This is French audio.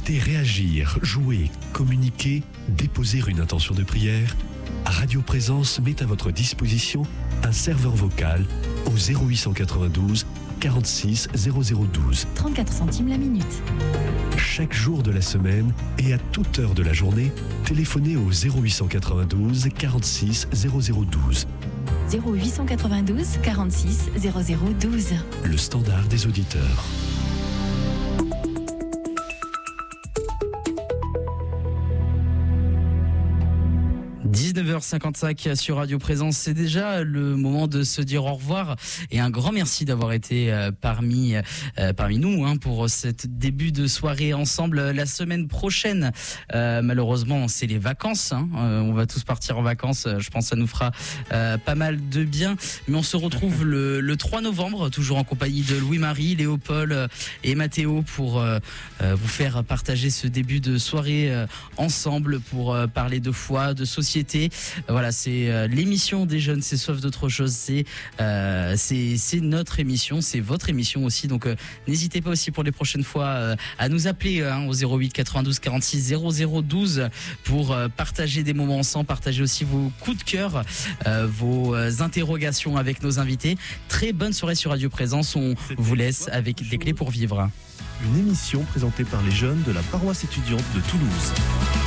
souhaitez réagir, jouer, communiquer, déposer une intention de prière, Radio Présence met à votre disposition un serveur vocal au 0892 46 0012. 34 centimes la minute. Chaque jour de la semaine et à toute heure de la journée, téléphonez au 0892 46 0012. 0892 46 0012. Le standard des auditeurs. 19h55 sur Radio Présence, c'est déjà le moment de se dire au revoir et un grand merci d'avoir été parmi nous pour cette début de soirée ensemble. La semaine prochaine, malheureusement, c'est les vacances. On va tous partir en vacances. Je pense que ça nous fera pas mal de bien. Mais on se retrouve le 3 novembre, toujours en compagnie de Louis-Marie, Léopold et Mathéo pour vous faire partager ce début de soirée ensemble pour parler de foi, de société. Voilà, c'est l'émission des jeunes, c'est soif d'autre chose, c'est notre émission, c'est votre émission aussi, donc n'hésitez pas aussi pour les prochaines fois à nous appeler au 08 92 46 0012 pour partager des moments ensemble, partager aussi vos coups de cœur, vos interrogations avec nos invités. Très bonne soirée sur Radio Présence, on vous laisse avec des clés pour vivre. Une émission présentée par les jeunes de la paroisse étudiante de Toulouse.